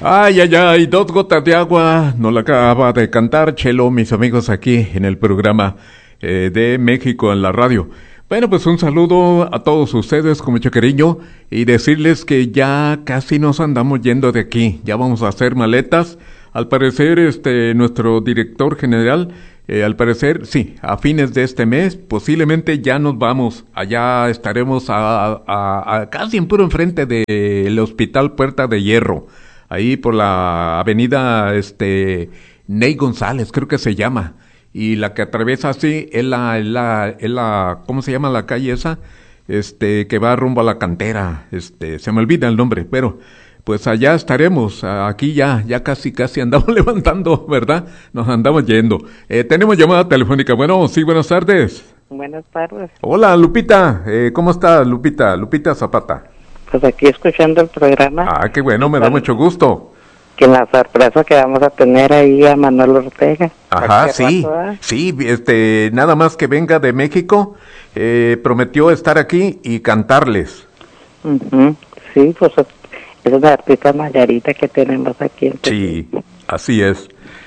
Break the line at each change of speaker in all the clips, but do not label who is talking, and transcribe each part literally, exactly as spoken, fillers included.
Ay, ay, ay, dos gotas de agua, nos la acaba de cantar Chelo, mis amigos aquí en el programa eh, de México en la radio. Bueno, pues un saludo a todos ustedes con mucho cariño y decirles que ya casi nos andamos yendo de aquí, ya vamos a hacer maletas. Al parecer, este, nuestro director general, eh, al parecer, sí, a fines de este mes, posiblemente ya nos vamos, allá estaremos a, a, a casi en puro enfrente del Hospital Puerta de Hierro. Ahí por la avenida este Ney González, creo que se llama. Y la que atraviesa así es la, es la, es la, ¿cómo se llama la calle esa? Este, que va rumbo a la cantera, este, se me olvida el nombre, pero pues allá estaremos, aquí ya, ya casi, casi andamos levantando, ¿verdad? Nos andamos yendo. Eh, tenemos llamada telefónica, bueno, sí, buenas tardes.
Buenas tardes.
Hola, Lupita, eh, ¿cómo está Lupita? Lupita Zapata.
Pues aquí escuchando el programa.
Ah, qué bueno, me da mucho gusto.
Que la sorpresa que vamos a tener ahí a Manuel Ortega.
Ajá, sí, rato, sí, este, nada más que venga de México, eh, prometió estar aquí y cantarles.
Uh-huh. Sí, pues es una artista mayarita que tenemos aquí. En
sí, así es.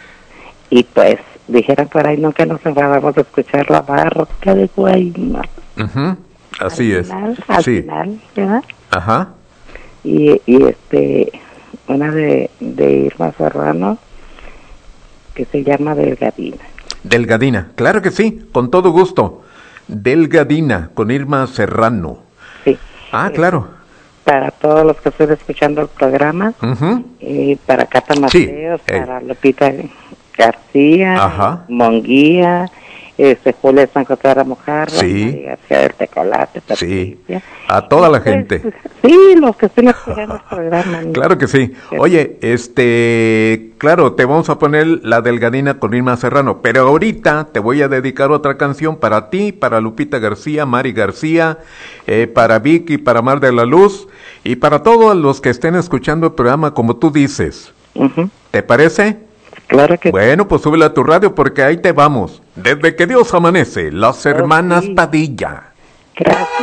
Y pues, dijeran por ahí, nunca nos enfadamos de escuchar la barroca de Guaymas.
Uh-huh. Así
al
es.
Final, al
sí.
final, ¿verdad?
Ajá.
Y, y este, una de, de Irma Serrano, que se llama Delgadina.
Delgadina, claro que sí, con todo gusto. Delgadina, con Irma Serrano.
Sí.
Ah,
eh,
claro.
Para todos los que estén escuchando el programa,
uh-huh.
y para Cata Mateos,
sí.
para eh. Lupita García,
Ajá.
Monguía, este, Julia San José de la Mojarra,
sí.
María García del Tecolate,
sí. A toda la gente.
Pues, sí, los que estén escuchando el programa.
Claro que sí. Oye, este, claro, te vamos a poner la Delgadina con Irma Serrano, pero ahorita te voy a dedicar otra canción para ti, para Lupita García, Mari García, eh, para Vicky, para Mar de la Luz y para todos los que estén escuchando el programa como tú dices.
Uh-huh.
¿Te parece?
Claro que
Bueno, pues súbela a tu radio porque ahí te vamos. Desde que Dios amanece, las hermanas
oh, sí.
Padilla.
Gracias.